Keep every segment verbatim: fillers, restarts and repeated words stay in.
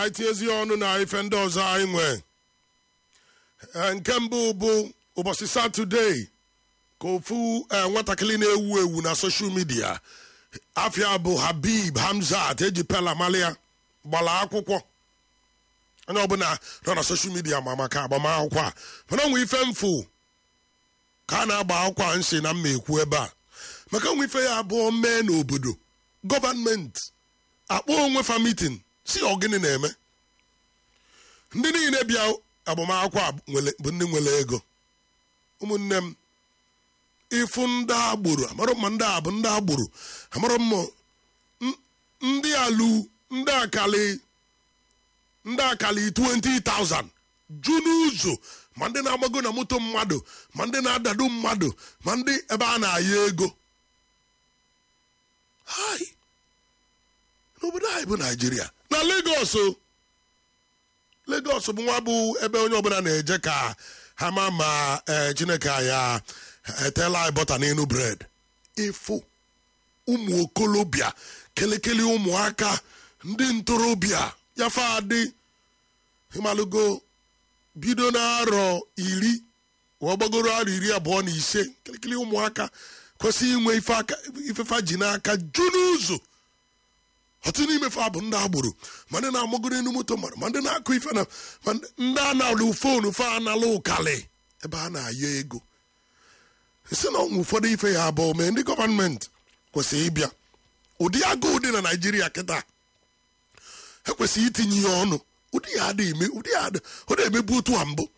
itiezi ọnụ na ife ndị ọzọ anyị nwe nke mbụ bụ ụbọchị Satọdee ka ofu nwatakịrị na-ewu ewu na soshal midia afia bụ Habib Hamzat eji pela malia gbara akwụkwọ onye ọbụla nọ na soshal midia ma maka agbamakwụkwọ a mana nwe ife mfu ka a na-agba akwụkwọ nsị na mma ekwu ebe a maka nwe ife ya abụọ mee n'obodo gọvanmenti akpọ onwe fa mitin si ọgịnị na-eme ndị niile bịa agbamakwụkwọ bụ ndị nwere ego ụmụnne m ifu ndị agboro amarọ mma ndị a bụ ndị agboro amarọ mma ndị alụ ndị akali ndị akali twenty thousand ju n'ụzọ ma ndị na-agbago na moto mmadụ ma ndị na-adado mmadụ ma ndị ebe a na-aya ego hai n'obodo anyị bụ Naijiria na Lagos o Lagos bụ nwa bụ ebe onye ọbụla na-eje ka ha ma ma Chineke ya etela anyị bọta n'elu bred ịfụ ụmụ okolobịa kelekele ụmụaka ndị ntorobịa yafa adị ịmalụgo bido n'arọ iri wee gbagoro arọ iri abụọ na ise kelekele ụmụaka kwesịrị inwe ifefa ji n'aka ju n'ụzọ ọtụ n'ime fa bụ ndị agboro ma ndị na-amagoro enu moto mara ma ndị na-akụ ife na ma ndị analụ fonu fa analụ ụkalị ebe a na-aya ego si na ọnwụ ụfọdụ ife ya abụọ mee ndị gọọmenti kwesịrị ịbịa ụdị agụụ dị na Naịjirịa kịta ekwesịrị itinye ihe ọnụ ụdị ya adị eme ụdị ya ọ na-emebu otu a mbụ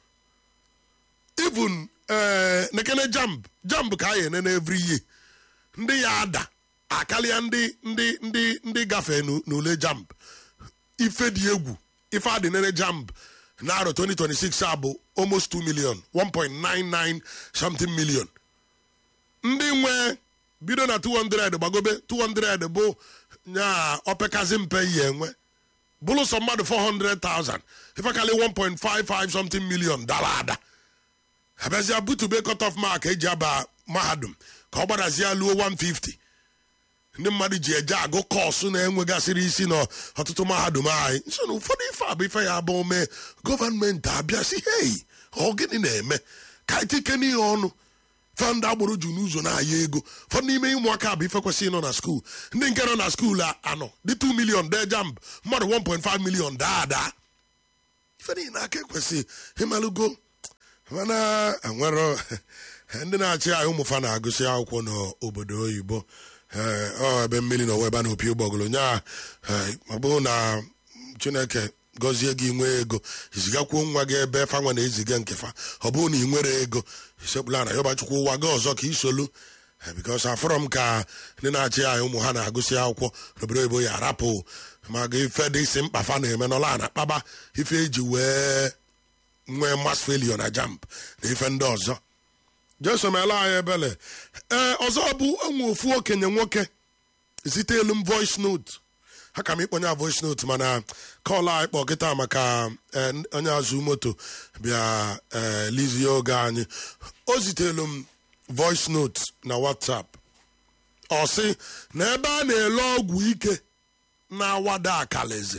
even ee nekene jamb jamb ka a ya ene every year ndị ya ada akarịa ndị ndị ndị ndị gafee n'ule jamb ife dị egwu ife adị nene jamb na arọ twenty twenty-six a bụ almost two million one point nine nine something million ndị nwe bido na two hundred gbagobe two hundred bụ nya opekazi mpe ihe enwe bụrụ sọ mmadụ four hundred thousand ife karị one point five five something million dara ada abịazịa butube cut off mark eji aba mahadum ka ọ gbadazie luo one fifty ndị mmadụ ji eje agụ kọọsụ na-enwegasịrị isi n'ọtụtụ mahadum anyị nso na ụfọdụ ife abụ ife ya abụọ mee gọvanmenti abịa si hei ọ gịnị na-eme ka itike n'ihe ọnụ fanda agboro ju n'ụzọ na-aya ego ụfọdụ n'ime ụmụaka bụ ife kwesịrị nọ na skuul ndị nke nọ na skuul anọ dị two million dee jamb mmadụ one point five million daa daa ife niile aka ekwesị ịmalụgo mana enwero ndị na-achị anyị ụmụfa na-agụsị akwụkwọ n'obodo oyibo ọ ebe mmiri na ebe a na opi ụgbọgụrụ nya ma bụrụ na Chineke gọzie gị nwee ego izigakwuo nwa gị ebe fanwa na-eziga nkefa ọ bụrụ na ị nwere ego isekpụla na yọbachukwu ụwa gị ọzọ ka isolu bikos afọrọ m ka ndị na-achị anyị ụmụ ha na-agụsị akwụkwọ n'obodo oyibo ya arapụ ma ga ife dị isi mkpafa na-eme n'ọla na kpaba ife eji wee nwee mass failure na jamb na ife ndị ọzọ jesomela anyị ebele ee ọzọ bụ onwe ofu okenye nwoke zite elu m voice note ha ka m ịkpọnye voice note mana kọl anyị kpọ kịta maka onye azụ moto bịa lizie oge anyị o zitelu m voice note na WhatsApp ọ sị na ebe a na-ele ọgwụ ike na-awada akalaeze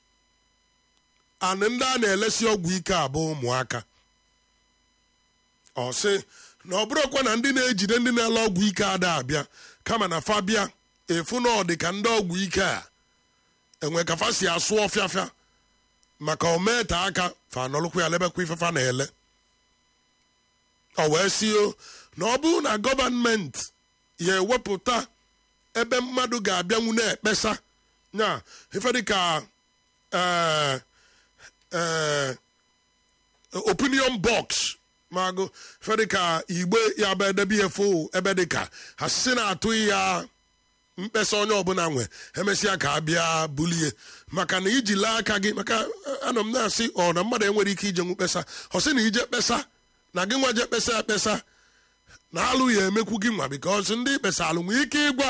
anị ndị a na-elesi ọgwụ ike abụ ụmụaka ọ sị na ọ bụrụkwa na ndị na-ejide ndị na-ele ọgwụ ike ada abịa kama na fabia efu na ọ dị ka ndị ọgwụ ike a enwe ka fa si asụ ọfịafịa maka ometa aka fa nọlụkwa ya lebekwa ifefa na-ele ọ wee si o na ọ bụrụ na gọvanmenti ya ewepụta ebe mmadụ ga-abịanwu na-ekpesa nya ife dịka ee ee opinion box mago fedika igbe ya bụ edebe ihe fo ebe dịka ha si na-atụ ya mkpesa onye ọbụla nwe emesịa ka abịa bulie maka na iji lee aka gị maka anọ m na-asị ọ na mmadụ enwere ike ije nwu kpesa ọ sị na ije kpesa na gị nwa je kpesa ekpesa na alụ ya emekwu gị nwa bikọs ndị ikpesa alụ nwee ike ịgwa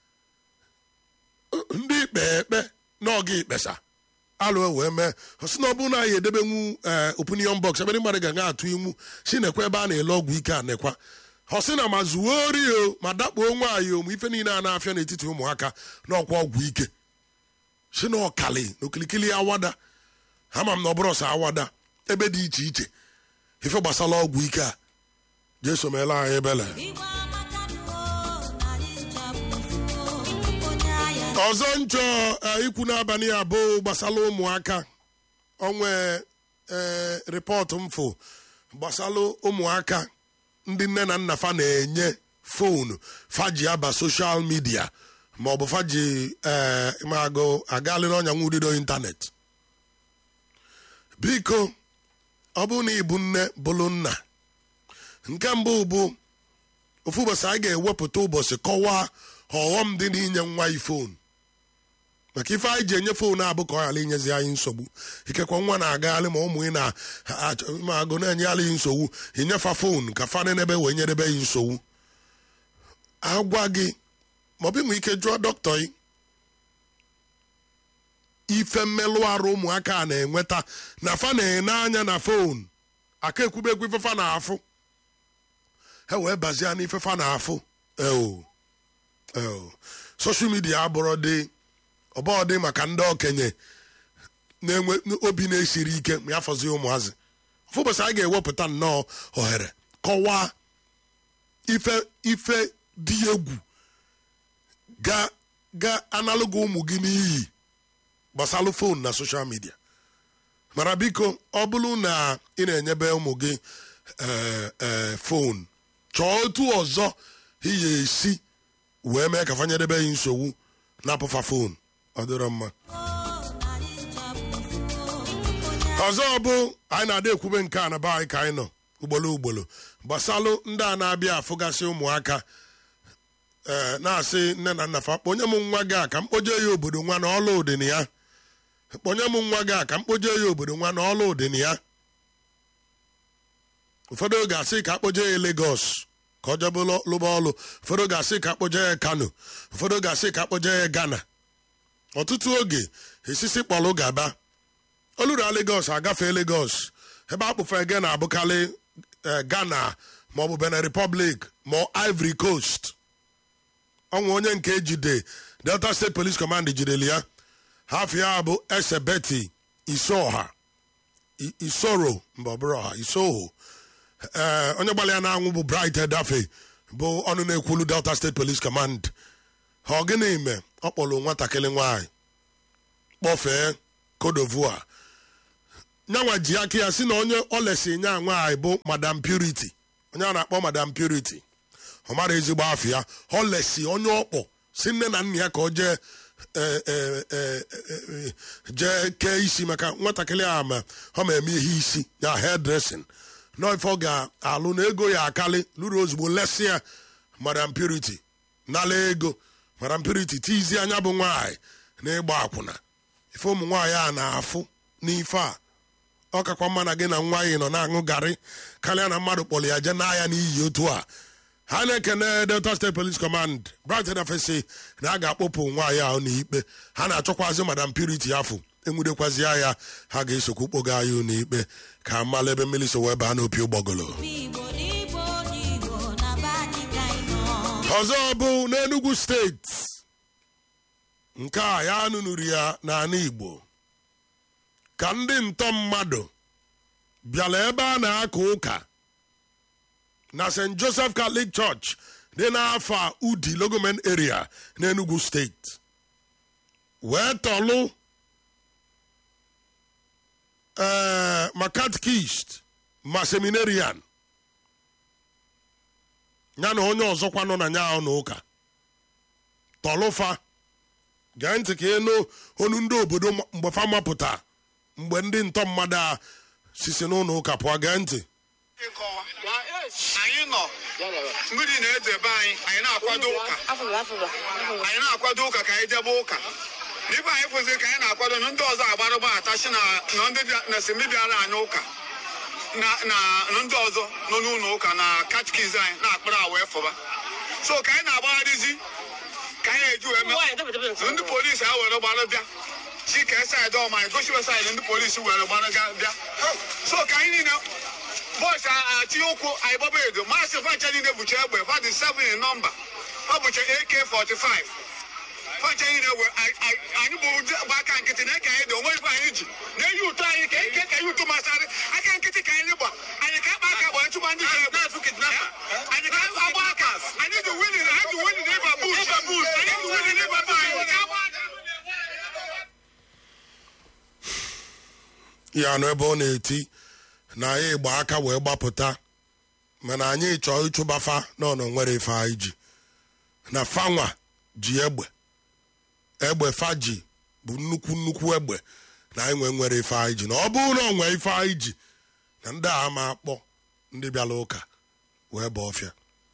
ndị ikpe ekpe na ọ gị ikpesa alụ wee mee ọsị na ọ bụrụ na anyị edebenwu opinion box ebe ndị mmadụ ga atụ iwu si nekwa ebe a na-ele ọgwụ ike a nekwa ọsị na ma zuo ori o ma dakpuo nwaanyị omu ife niile a na-afịa n'etiti ụmụaka n'ọkwa ọgwụ ike si na ọkali na okilikili awada ama m na ọ bụrụ ọsọ awada ebe dị iche iche ife gbasara ọgwụ ike a Jesu meela anyị ebele. ọzọ nchọ ikwu n'abalị a bụ gbasara ụmụaka onwe rịpọtụ mfo gbasara ụmụaka ndị nne na nna fa na-enye fonu faji aba soshal midia ma ọ bụ faji magụ agalị n'ọnya nwudido ịntanetị. Biko ọ bụ na ịbụ nne bụrụ nna, nke mbụ bụ ofu ụbọchị anyị ga-ewepụta ụbọchị kọwaa ọghọm dị n'inye nwa ifonu, maka ife anyị ji enye fonu abụ ka ọ ghara inyezi anyị nsogbu. Ikekwa nwa na-agagharị ma ụmụ ị na-agụ na-enyegharị ya nsogbu, inyefa fonu ka fa nenebe wee nyedebe ya nsogbu. Agwa gị maọbụ inwe ike jụọ dọkịta gị ife mmelụ arụ ụmụaka a na-enweta na fa na-ene anya na fonu aka ekwubekwu ifefa na-afụ ha wee bazie n'ife fa na-afụ. eo eo soshal midia abụrụ dị ọbọdị maka ndị okenye na-enwe obi na-esiri ike ma ya fọzie ụmụazị. ofu ụbọchị anyị ga-ewepụta nnọọ ohere kọwaa ife ife dị egwu ga ga analụgụ ụmụ gị n'iyi gbasalụ fon na soshal midia. Mara biko ọ bụrụ na ị na-enyebe ụmụ gị fon, chọọ otu ọzọ ihe esi wee mee ka fanyedebe ya nsogbu na-apụfa fon. Ọ dịrọ mma. ọzọ bụ anyị na-ada ekwube nke a na be anyị ka anyị nọ ugboro ugboro gbasalụ ndị a na-abịa afụgasị ụmụaka ee na-asị nne na nna fa kponye m nwa gị a ka mkpoje ya obodo nwa na ọla ụdịna ya, kponye m nwa gị a ka mkpoje ya obodo nwa na ọla ụdịna ya. ụfọdụ ga-asị ka akpoje ya Lagos ka ọ jebe lụba ọlụ, ụfọdụ ga-asị ka akpoje ya Kano, ụfọdụ ga-asị ka akpoje ya Ghana. Ọtụtụ oge esisi kpọlụ gaba olura Lagos agafee Lagos ebe akpụfe ege na-abụkarị Ghana maọbụ Benin Republic ma Ivory Coast. ọnwa onye nke ejide Delta State Police Command jidere ya, hafụ ya bụ Esebeti Isoha Isoro mba ọbụrụ ọha Isoho. ee onye gbalị ya na-anwụ bụ Bright Edafe bụ ọnụ na-ekwulu Delta State Police Command. ha ọ gịnị ime ọ kpọrọ nwatakịrị nwaanyị kpọfee Cote d'Ivoire, nyanwa ji aka ya si na onye ọ lesi nya nwaanyị bụ Madam Purity, onye a na-akpọ Madam Purity ọ mara ezigbo afọ ya, ọ lesi onye ọkpọ si nne na nna ya ka ọ jee jee kee isi maka nwatakịrị a ma ọ ma eme ihe isi ya hairdressing nọ ife ọ ga-alụ na ego ya akali lụrụ ozugbo lesi ya Madam Purity nala ego. Madam Purity tizi anya bụ nwaanyị na ịgba akwụna. ife ụmụ nwaanyị a na-afụ n'ife a ọ kakwa mma na gị na nwaanyị nọ na-aṅụ garị karịa na mmadụ kpọrọ ya je n'ahịa n'iyi otu a. ha na-ekene Delta State Police Command Bright Edafe na a ga-akpọpụ nwaanyị ahụ n'ikpe. ha na-achọkwazi Madam Purity afọ enwudekwazi ya, ha ga-esokwu kpoga anyị n'ikpe ka mmalụ ebe mmiri so wee baa n'opi ụgbọgolo. ọzọ bụ n'Enugu steeti, nke a ya nụnụrụ ya n'ala Igbo, ka ndị ntọ mmadụ bịara ebe a na-aka ụka na Saint Joseph Catholic Church dị n'afọ Udi Logomen area n'Enugu steeti wee tọlụ ee ma catechist ma seminarian ya na onye ọzọkwa nọ na nya ahụ n'ụka tọlụfa. gee ntị ka enu onu ndị obodo mgbe fa mapụta mgbe ndị ntọ mmadụ a sisi n'ụlọ ụka pụọ. gee ntị. anyị nọ mmiri na-edebe anyị anyị na-akwado ụka anyị na-akwado ụka ka anyị jebe ụka n'ife anyị kwụziri ka anyị na-akwado na ndị ọzọ agbarụgba atachi na ndị na-esemi bịara anyị ụka na ndị ọzọ nọ n'ụlọ ụka na katikizm anyị na-akpara wee fụba. so ka anyị na-agbagharịzi ka anyị eji wee mee ndị polisi a were gbara bịa chike saịdị ọma anyị gosiwe saịdị ndị polisi were gbara bịa. so ka anyị niile bọọsụ achị ụkwụ anyị gbaba edo maasị facha niile bụcha egbe fadị seven nọmba ọ bụcha A K forty-five facha niile we anyị bụ ụdị gba aka nkịtị na-eke anyị dị onwe ife anyị ji na-eyi ụtọ anyị ya nọ ebe ọ na-eti na anyị gba aka wee gbapụta mana anyị chọọ ịchụbafa na ọ nọ nwere ife anyị ji na fanwa ji egbe egbe faji bụ nnukwu nnukwu egbe na anyị nwee nwere ife anyị ji na ọ bụrụ na ọ nwee ife anyị ji na ndị a ma akpọ ndị bịara ụka wee bụ ọfịa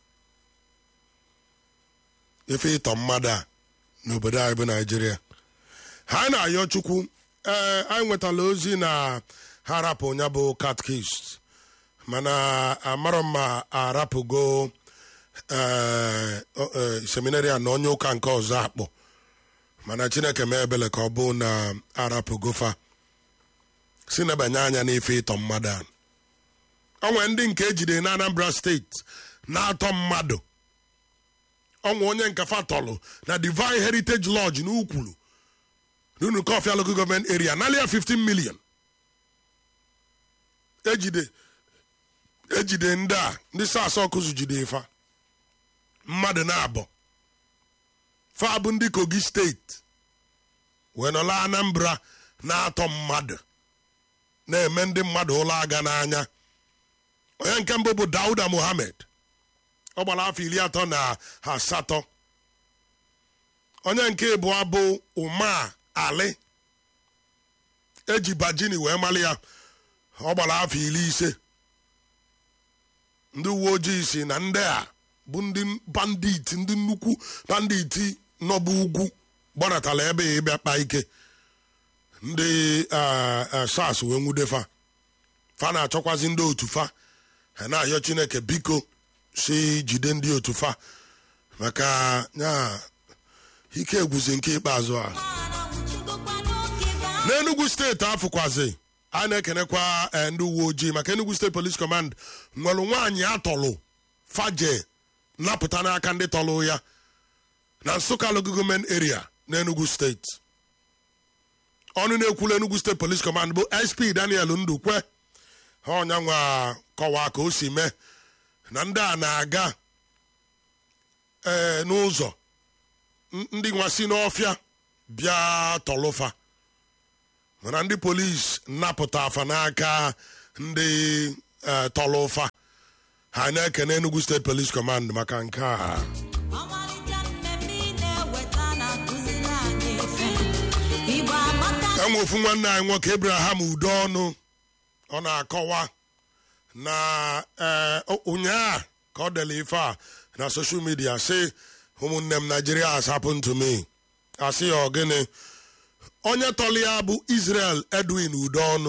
ife ịtọ mmadụ a n'obodo anyị bụ Naijiria ha na-ayọ Chukwu ee anyị nwetala ozi na ha rapụ onye bụ katkist mana amarọ ma arapụgo ee seminari a na onye ụka nke ọzọ akpọ mana Chineke mee ebele ka ọ bụ na arapụgo fa si nebanye anya n'ife ịtọ mmadụ a onwe ndị nke ejide na Anambra steeti na-atọ mmadụ onwe onye nke fatọlụ na Divine Heritage Lodge n'Ukwulu n'unu Kọfịa Local Government Area nalia fifteen million ejide ejide ndị a ndị sas ọkụzụ jide ifa mmadụ na-abọ fa bụ ndị Kogi steeti wee nọla Anambra na-atọ mmadụ na-eme ndị mmadụ ụlọ aga n'anya onye nke mbụ bụ Dauda Mohammed ọ gbara afọ iri atọ na asatọ onye nke abụọ bụ Umar Ali eji bajini wee mali ya ọ gbara afọ iri ise ndị uwe ojii si na ndị a bụ ndị bandit ndị nnukwu bandit nọbụ ugwu gbadatala ebe ịbịa kpa ike ndị sas wee nwudefa fa na-achọkwazi ndị otu fa ha na-ayọ Chineke biko si jide ndị otu fa maka ya ike egwuzi nke ikpeazụ a n'Enugu steeti afụkwazi a na-ekenekwa ndị uwe ojii maka Enugu State Police Command nwere nwaanyị atọlụ faje napụta n'aka ndị tọlụ ya na Nsụka Local Government Area n'Enugu steeti ọnụ na-ekwulu Enugu State Police Command bụ S P Daniel Ndukwe ha ọnyanwa kọwaa ka o si mee na ndị a na-aga ee n'ụzọ ndị nwasị n'ọfịa bịa tọlụfa mana ndị polisi napụta afa n'aka ndị tọlụfa ha na-ekene Enugu State Police Command maka nke a enwe ofu nwanne anyị nwoke Abraham Udeọnụ ọ na-akọwa na ụnyaa ka ọ dele ife a na social media sị ụmụnne m Nigeria has happened to me asị ya ogene onye tọli ya bụ Israel Edwin Udeọnụ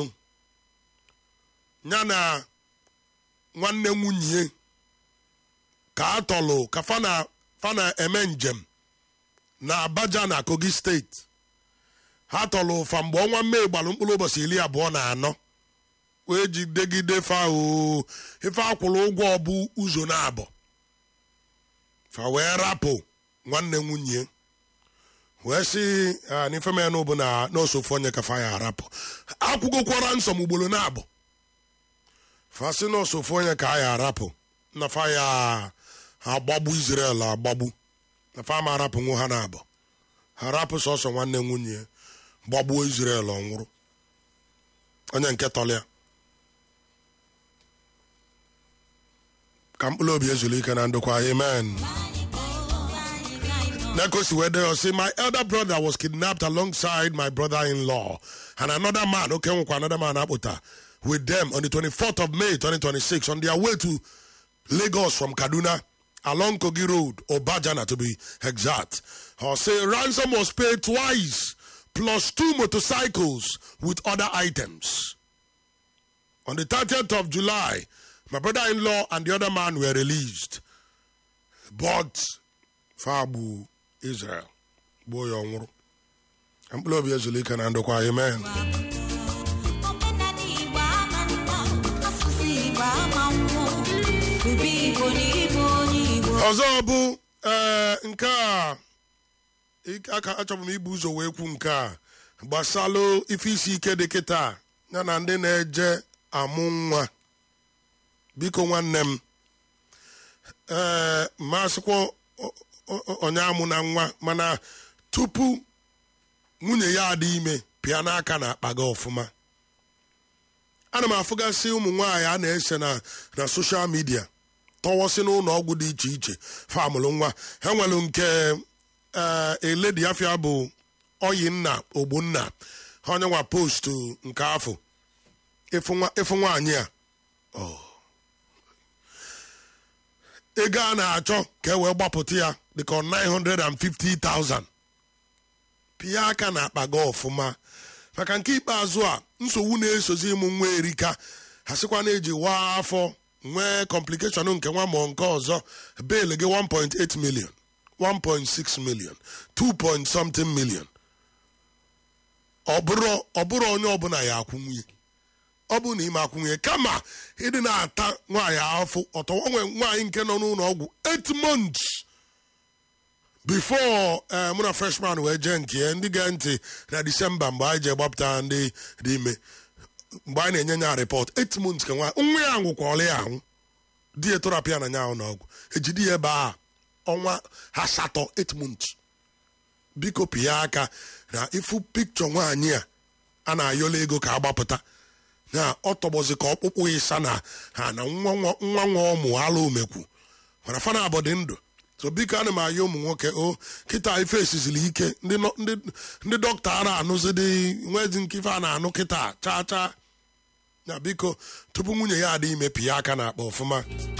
ya na nwanne nwunye ka atọlụ ka fana fana eme njem na Abaja na Kogi steeti ha tọlụ fa mgbe ọnwa Mee gbalụ mkpụrụ ụbọchị iri abụọ na anọ wee jidegide fa o ife akwụrụ ụgwọ ọbụ ụzọ na-abọ fa wee rapụ nwanne nwunye wee sị n'ife menụ bụ na n'osofu onye ka fa ya arapụ akwụgokwara nsọm ugboro na-abọ fa sị n'osofu onye ka a ya arapụ na fa ya agbagbu Israel agbagbu na fa ma arapụ nwu ha na-abọ ha rapụ sọsọ nwanne nwunye gbagbuo Israel ọ nwụrụ onye nke tọlịa ka mkpụrụ obi ezuru ike na ndokwa amen. Nekosi Wede say my elder brother was kidnapped alongside my brother-in-law and another man, okay, another man Abuta, with them on the twenty-fourth of May twenty twenty-six on their way to Lagos from Kaduna along Kogi Road, Obajana to be exact. Or say ransom was paid twice plus two motorcycles with other items. On the thirtieth of July, my brother-in-law and the other man were released. But Fabu Israel, boy onwuru. I'm glad you can and amen. Ozobu nke a aka achọbụ m ibu ụzọ wee kwu nke a gbasalụ ife isi ike dị kịta ya na ndị na-eje amụ nwa biko nwanne m ee masịkwa onye amụ na nwa mana tupu nwunye ya adị ime pịa n'aka na akpa gị ọfụma ana m afụgasị ụmụ nwaanyị a na-ese na na soshal midia tọwọsị n'ụlọ ọgwụ dị iche iche famụlụ nwa ha nwere nke eledi afia bụ oyi nna ogbunna ha onye nwa postu nke afọ ịfụ nwaanyị a ego a na-achọ ka e wee gbapụta ya dịka nine hundred fifty thousand pịa aka na akpa gị ọfụma maka nke ikpeazụ a nsogbu na-esozi ịmụ nwa erika ha sịkwa na-eji waa afọ nwee kọmplikeshọn nke nwa ma nke ọzọ bel gị one point eight million one point six million two point something million ọ bụrụ onye ọbụla ya akwụnwunye ọ bụ na ime akwụnwunye kama ịdị na-ata nwaanyị afọ ọtọ nwe nwaanyị nke nọ n'ụlọ ọgwụ eight months before mụ na freshman wee jee nke ya ndị gee ntị na disemba mgbe anyị jee gbapụta ndị dị ime mgbe anyị na-enye ya report eight months ka nwa nwa ya nwụkwọọla ya ahụ di ya torapịa na nya ahụ n'ọgwụ ejidi ya ebe a ọnwa asatọ eight months biko pịa aka na ifu pikchọ nwaanyị a a na-ayọla ego ka agbapụta na ọ tọgbọzi ka ọkpụkpụ ịsa na ha na nwa nwa ụmụ ala omekwu mana fana abọdị ndụ so biko ana m ayọ ụmụ nwoke o kịta ife esizili ike ndị dọkịta ara anụzi dị nwezi nke ife a na-anụ kịta chaa chaa na biko tupu nwunye ya adị ime pịa aka na akpa ọfụma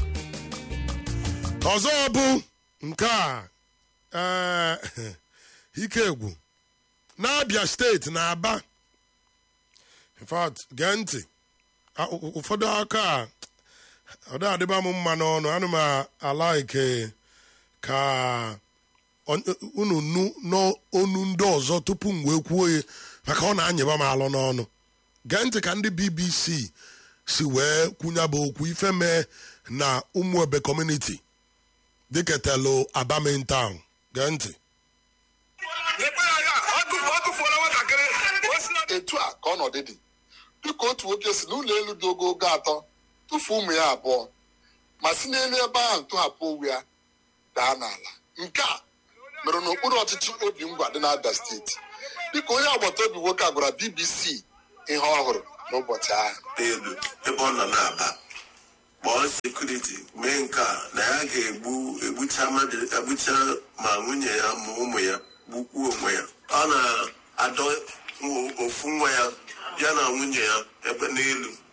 ọzọ bụ nke a ike egwu n'Abia steeti na Aba in fact gee ntị ụfọdụ aka a ọ dị adịba m mma n'ọnụ ana m ala ike ka unu nu n'onu ndị ọzọ tupu m wee kwuo ya maka ọ na-anyịba m alụ n'ọnụ gee ntị ka ndị B B C si wee kwunya bụ okwu ife mee na Ụmụebe community dịketelu Aba main town gee ntị etu a ka ọnọdụ dị dịka otu nwoke si n'ụlọ elu dị ogogo atọ tụfuo ụmụ ya abụọ ma si n'elu ebe ahụ tụhapụ owu ya daa n'ala nke a mere n'okpuru ọchịchị obi ngwa dị n'Abia steeti dịka onye agbata obi nwoke a gwara B B C ihe ọhụrụ n'ụbọchị ahụ elu ebe ọ nọ n'Aba kpọọ sekuriti mee nke a na ya ga-egbu egbucha mmadụ egbucha ma nwunye ya ma ụmụ ya gbukwuo onwe ya ọ na-adọ ofu nwa ya ya na nwunye ya ebe n'elu